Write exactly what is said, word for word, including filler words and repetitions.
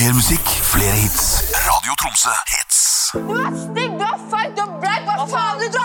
Mer musikk, flere hits. Radio Tromsø hits. Du er stygg, du er feil, du er black. Hva faen? Du